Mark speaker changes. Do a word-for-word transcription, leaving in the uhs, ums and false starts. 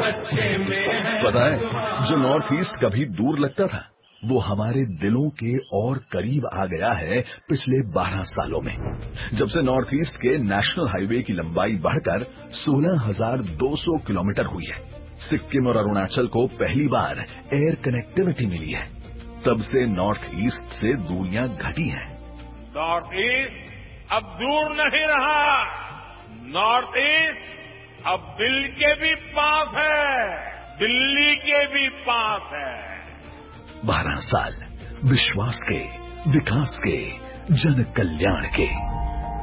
Speaker 1: पता है, जो नॉर्थ ईस्ट कभी दूर लगता था, वो हमारे दिलों के और करीब आ गया है पिछले बारह सालों में। जब से नॉर्थ ईस्ट के नेशनल हाईवे की लंबाई बढ़कर सोलह हज़ार दो सौ किलोमीटर हुई है, सिक्किम और अरुणाचल को पहली बार एयर कनेक्टिविटी मिली है, तब से नॉर्थ ईस्ट से दूरियां घटी हैं।
Speaker 2: नॉर्थ ईस्ट अब दूर नहीं रहा, नॉर्थ ईस्ट अब दिल के भी पास है, दिल्ली के भी पास है।
Speaker 1: बारह साल विश्वास के, विकास के, जन कल्याण के।